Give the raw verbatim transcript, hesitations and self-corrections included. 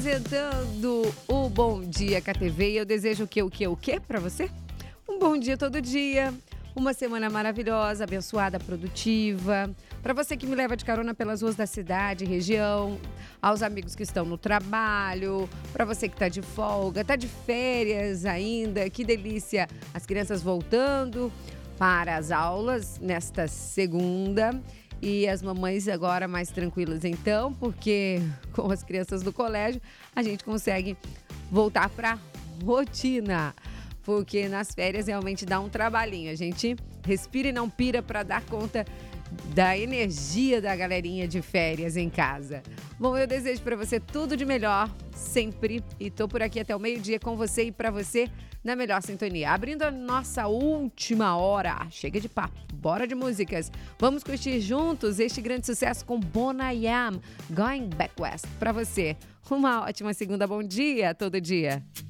Apresentando o Bom Dia com a T V, e eu desejo o que, o que, o que para você? Um bom dia todo dia, uma semana maravilhosa, abençoada, produtiva. Para você que me leva de carona pelas ruas da cidade, região, aos amigos que estão no trabalho, para você que está de folga, está de férias ainda, que delícia, as crianças voltando para as aulas nesta segunda. E as mamães agora mais tranquilas então, porque com as crianças do colégio a gente consegue voltar para a rotina. Porque nas férias realmente dá um trabalhinho. A gente respira e não pira para dar conta da energia da galerinha de férias em casa. Bom, eu desejo para você tudo de melhor sempre e tô por aqui até o meio-dia com você e para você na melhor sintonia. Abrindo a nossa última hora, chega de papo, bora de músicas. Vamos curtir juntos este grande sucesso com Bon I Am, Going Back West. Para você, uma ótima segunda, bom dia todo dia.